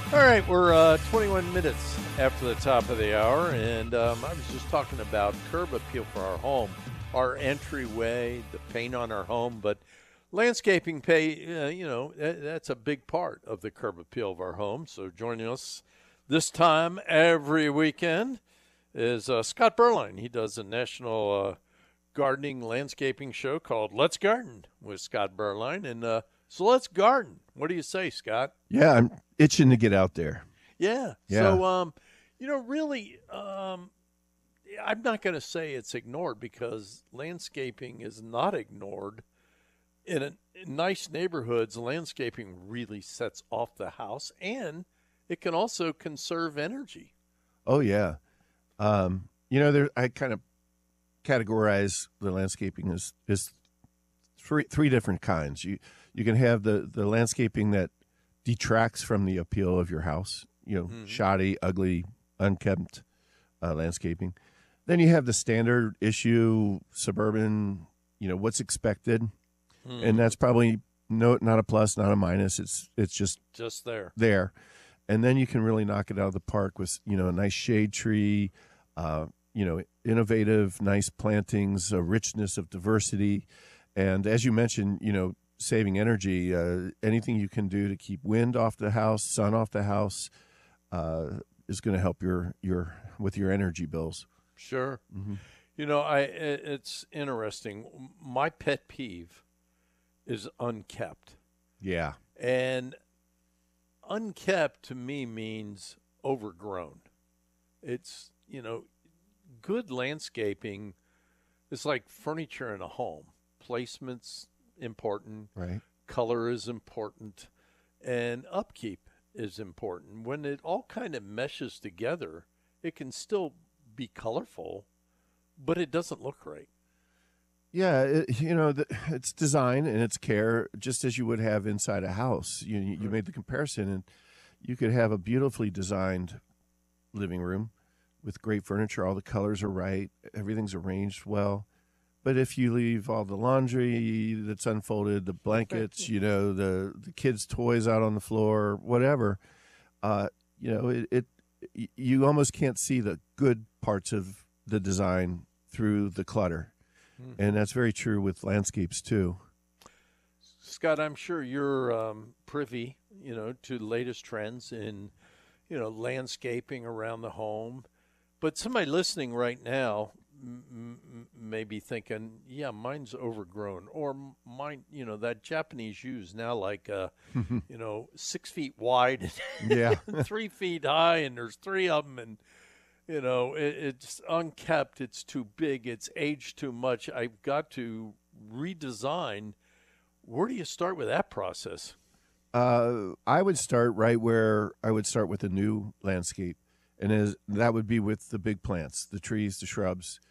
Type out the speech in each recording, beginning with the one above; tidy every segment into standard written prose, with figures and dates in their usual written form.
All right, we're 21 minutes after the top of the hour, and I was just talking about curb appeal for our home, our entryway, the paint on our home, but landscaping that's a big part of the curb appeal of our home. So joining us this time every weekend is Scott Berline. He does a national gardening landscaping show called Let's Garden with Scott Berline, and so let's garden. What do you say, Scott? Yeah, I'm itching to get out there. Yeah. Yeah. So, really, I'm not going to say it's ignored because landscaping is not ignored. In nice neighborhoods, landscaping really sets off the house, and it can also conserve energy. Oh yeah. I kind of categorize the landscaping as three different kinds. You can have the landscaping that detracts from the appeal of your house. Shoddy, ugly, unkempt landscaping. Then you have the standard issue suburban. What's expected, and that's probably not a plus, not a minus. It's just there. There, and then you can really knock it out of the park with a nice shade tree, innovative, nice plantings, a richness of diversity, and as you mentioned, saving energy. Anything you can do to keep wind off the house, sun off the house, is going to help with your energy bills. Sure. Mm-hmm. It's interesting. My pet peeve is unkept. Yeah. And unkept to me means overgrown. It's, good landscaping is like furniture in a home. Placement's important. Right. Color is important. And upkeep is important. When it all kind of meshes together, it can still be colorful, but it doesn't look right. Yeah, it's design and it's care, just as you would have inside a house. You made the comparison, and you could have a beautifully designed living room with great furniture. All the colors are right, everything's arranged well. But if you leave all the laundry that's unfolded, the blankets, the kids' toys out on the floor, whatever, you almost can't see the good parts of the design through the clutter. And that's very true with landscapes too. Scott, I'm sure you're privy, to the latest trends in, landscaping around the home. But somebody listening right now may be thinking, yeah, mine's overgrown, or mine, that Japanese yew is now like, 6 feet wide, Yeah, 3 feet high, and there's three of them, and it's unkept, it's too big, it's aged too much. I've got to redesign. Where do you start with that process? I would start right where I would start with a new landscape, and that would be with the big plants, the trees, the shrubs.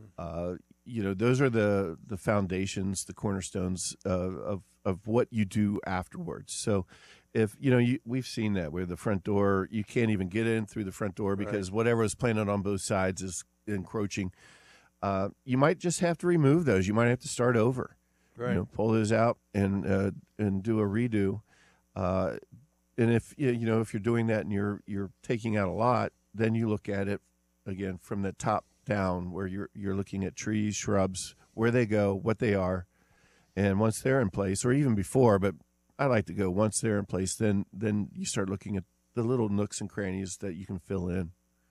Those are the foundations, the cornerstones of what you do afterwards. So if we've seen that where the front door, you can't even get in through the front door because whatever is planted on both sides is encroaching. You might just have to remove those. You might have to start over. Right. Pull those out and do a redo. And if if you're doing that and you're taking out a lot, then you look at it again from the top down, where you're looking at trees, shrubs, where they go, what they are, and once they're in place, or even before, but I like to go once they're in place, then you start looking at the little nooks and crannies that you can fill in.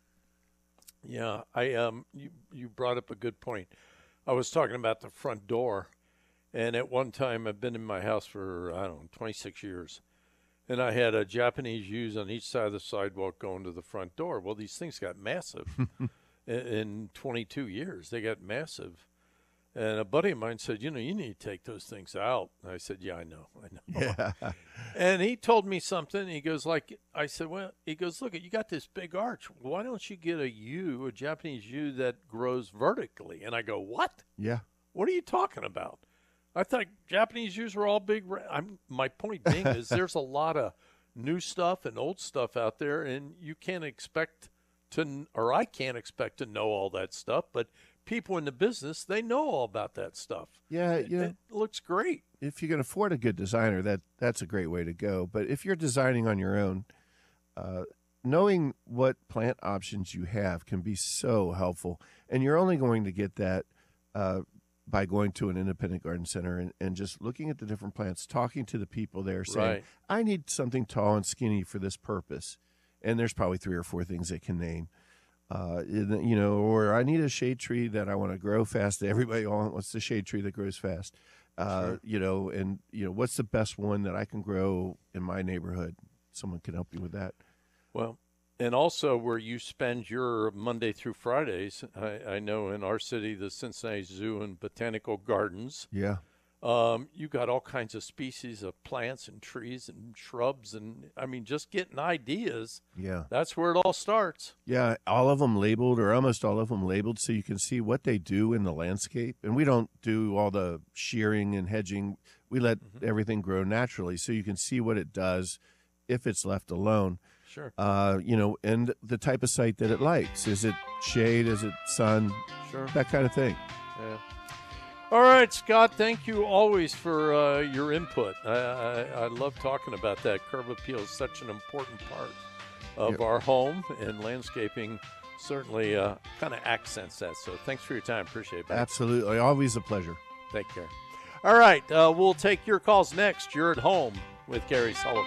Yeah, you brought up a good point. I was talking about the front door, and at one time I've been in my house for 26 years, and I had a Japanese yews on each side of the sidewalk going to the front door. Well, these things got massive. In 22 years, they got massive. And a buddy of mine said, you need to take those things out. And I said, yeah, I know. Yeah. And he told me something. He goes, I said, well, he goes, look, you got this big arch. Why don't you get a Japanese yew that grows vertically? And I go, what? Yeah. What are you talking about? I thought Japanese yews were all big. My point being is there's a lot of new stuff and old stuff out there, and you can't expect I can't expect to know all that stuff, but people in the business, they know all about that stuff. Yeah, it looks great. If you can afford a good designer, that's a great way to go. But if you're designing on your own, knowing what plant options you have can be so helpful. And you're only going to get that by going to an independent garden center and just looking at the different plants, talking to the people there, saying, Right. I need something tall and skinny for this purpose. And there's probably 3 or 4 things they can name. Or I need a shade tree that I want to grow fast. Everybody wants the shade tree that grows fast. Sure. What's the best one that I can grow in my neighborhood? Someone can help you with that. Well, and also where you spend your Monday through Fridays, I know in our city, the Cincinnati Zoo and Botanical Gardens, Yeah. you got all kinds of species of plants and trees and shrubs. And I mean, just getting ideas. Yeah. That's where it all starts. Yeah, all of them labeled, or almost all of them labeled, so you can see what they do in the landscape. And we don't do all the shearing and hedging. We let everything grow naturally, so you can see what it does if it's left alone. Sure. And the type of site that it likes. Is it shade? Is it sun? Sure. That kind of thing. Yeah. All right, Scott, thank you always for your input. I love talking about that. Curb appeal is such an important part of our home, and landscaping certainly kind of accents that. So thanks for your time. Appreciate it. Absolutely. Always a pleasure. Take care. All right, we'll take your calls next. You're at home with Gary Sullivan.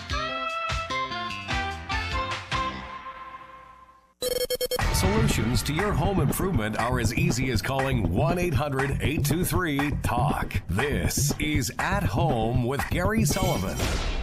Solutions to your home improvement are as easy as calling 1-800-823-TALK. This is At Home with Gary Sullivan.